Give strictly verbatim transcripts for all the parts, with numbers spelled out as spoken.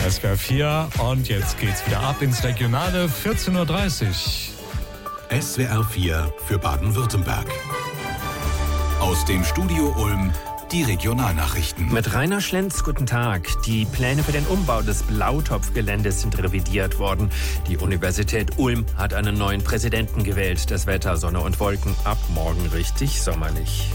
S W R vier. Und jetzt geht's wieder ab ins Regionale, vierzehn Uhr dreißig. S W R vier für Baden-Württemberg. Aus dem Studio Ulm die Regionalnachrichten. Mit Rainer Schlenz, guten Tag. Die Pläne für den Umbau des Blautopfgeländes sind revidiert worden. Die Universität Ulm hat einen neuen Präsidenten gewählt. Das Wetter, Sonne und Wolken, ab morgen richtig sommerlich.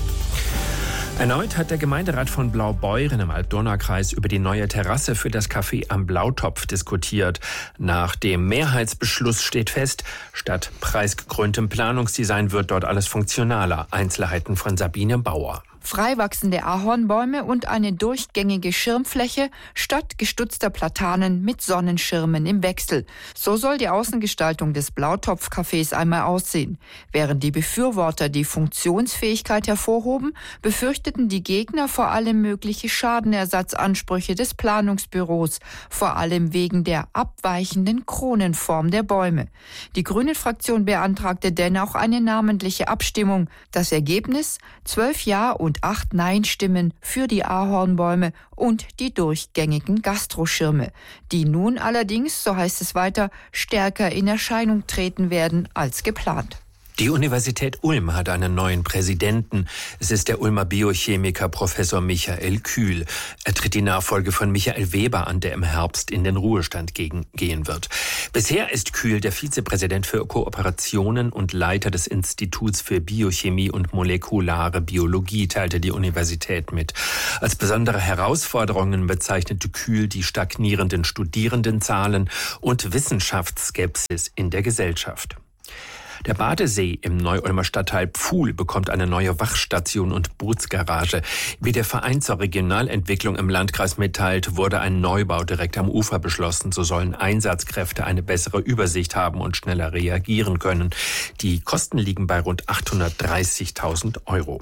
Erneut hat der Gemeinderat von Blaubeuren im Alb-Donau-Kreis über die neue Terrasse für das Café am Blautopf diskutiert. Nach dem Mehrheitsbeschluss steht fest, statt preisgekröntem Planungsdesign wird dort alles funktionaler. Einzelheiten von Sabine Bauer. Frei wachsende Ahornbäume und eine durchgängige Schirmfläche statt gestutzter Platanen mit Sonnenschirmen im Wechsel. So soll die Außengestaltung des Blautopf-Cafés einmal aussehen. Während die Befürworter die Funktionsfähigkeit hervorhoben, befürchteten die Gegner vor allem mögliche Schadenersatzansprüche des Planungsbüros, vor allem wegen der abweichenden Kronenform der Bäume. Die Grünen-Fraktion beantragte dennoch eine namentliche Abstimmung. Das Ergebnis: zwölf Ja und und acht Nein-Stimmen für die Ahornbäume und die durchgängigen Gastroschirme, die nun allerdings, so heißt es weiter, stärker in Erscheinung treten werden als geplant. Die Universität Ulm hat einen neuen Präsidenten. Es ist der Ulmer Biochemiker Professor Michael Kühl. Er tritt die Nachfolge von Michael Weber an, der im Herbst in den Ruhestand gegen, gehen wird. Bisher ist Kühl der Vizepräsident für Kooperationen und Leiter des Instituts für Biochemie und molekulare Biologie, teilte die Universität mit. Als besondere Herausforderungen bezeichnete Kühl die stagnierenden Studierendenzahlen und Wissenschaftsskepsis in der Gesellschaft. Der Badesee im Neu-Ulmer Stadtteil Pfuhl bekommt eine neue Wachstation und Bootsgarage. Wie der Verein zur Regionalentwicklung im Landkreis mitteilt, wurde ein Neubau direkt am Ufer beschlossen. So sollen Einsatzkräfte eine bessere Übersicht haben und schneller reagieren können. Die Kosten liegen bei rund achthundertdreißigtausend Euro.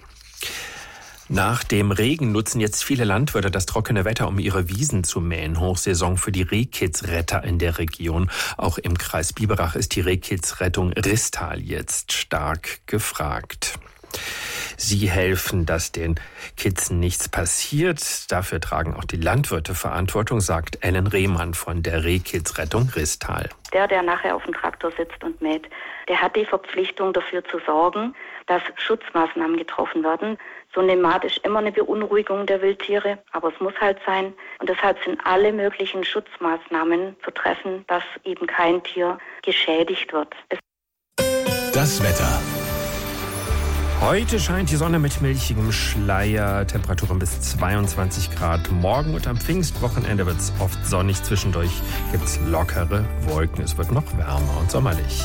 Nach dem Regen nutzen jetzt viele Landwirte das trockene Wetter, um ihre Wiesen zu mähen. Hochsaison für die Rehkitzretter in der Region. Auch im Kreis Biberach ist die Rehkitzrettung Ristal jetzt stark gefragt. Sie helfen, dass den Kitzen nichts passiert. Dafür tragen auch die Landwirte Verantwortung, sagt Ellen Rehmann von der Rehkitzrettung Ristal. Der, der nachher auf dem Traktor sitzt und mäht, der hat die Verpflichtung dafür zu sorgen, dass Schutzmaßnahmen getroffen werden. So eine Maat ist immer eine Beunruhigung der Wildtiere, aber es muss halt sein. Und deshalb sind alle möglichen Schutzmaßnahmen zu treffen, dass eben kein Tier geschädigt wird. Das Wetter. Heute scheint die Sonne mit milchigem Schleier, Temperaturen bis zweiundzwanzig Grad. Morgen und am Pfingstwochenende wird es oft sonnig, zwischendurch gibt es lockere Wolken. Es wird noch wärmer und sommerlich.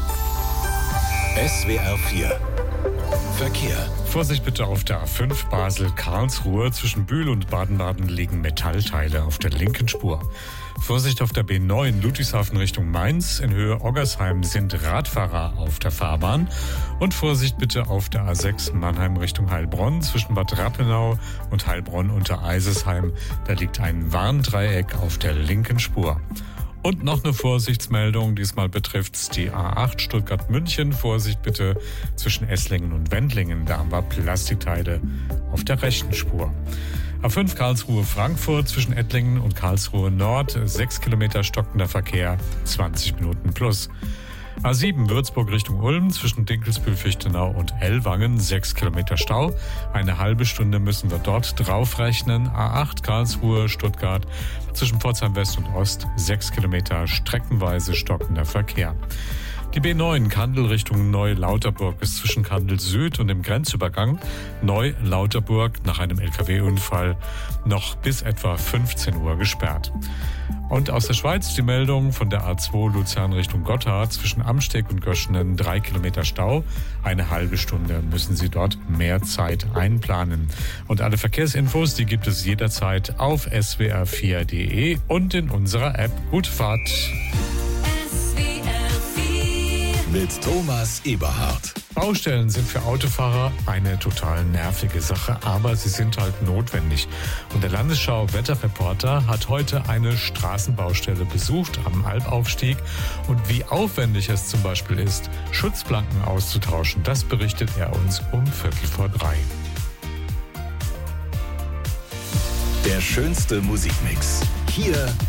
S W R vier Verkehr. Vorsicht bitte auf der A fünf Basel-Karlsruhe. Zwischen Bühl und Baden-Baden liegen Metallteile auf der linken Spur. Vorsicht auf der B neun Ludwigshafen Richtung Mainz. In Höhe Oggersheim sind Radfahrer auf der Fahrbahn. Und Vorsicht bitte auf der A sechs Mannheim Richtung Heilbronn. Zwischen Bad Rappenau und Heilbronn unter Eisesheim. Da liegt ein Warndreieck auf der linken Spur. Und noch eine Vorsichtsmeldung, diesmal betrifft die A acht Stuttgart-München. Vorsicht bitte zwischen Esslingen und Wendlingen, da haben wir Plastikteile auf der rechten Spur. A fünf Karlsruhe-Frankfurt zwischen Ettlingen und Karlsruhe Nord, sechs Kilometer stockender Verkehr, zwanzig Minuten plus. A sieben Würzburg Richtung Ulm zwischen Dinkelsbühl-Fichtenau und Ellwangen, sechs Kilometer Stau. Eine halbe Stunde müssen wir dort draufrechnen. A acht Karlsruhe, Stuttgart zwischen Pforzheim West und Ost, sechs Kilometer streckenweise stockender Verkehr. Die B neun Kandel Richtung Neu-Lauterburg ist zwischen Kandel Süd und dem Grenzübergang Neu-Lauterburg nach einem L K W-Unfall noch bis etwa fünfzehn Uhr gesperrt. Und aus der Schweiz die Meldung von der A zwei Luzern Richtung Gotthard zwischen Amsteg und Göschenen, drei Kilometer Stau. Eine halbe Stunde müssen Sie dort mehr Zeit einplanen. Und alle Verkehrsinfos, die gibt es jederzeit auf s w r vier punkt d e und in unserer App. Gute Fahrt! Mit Thomas Eberhardt. Baustellen sind für Autofahrer eine total nervige Sache, aber sie sind halt notwendig. Und der Landesschau-Wetterreporter hat heute eine Straßenbaustelle besucht am Albaufstieg. Und wie aufwendig es zum Beispiel ist, Schutzplanken auszutauschen, das berichtet er uns um Viertel vor drei. Der schönste Musikmix. Hier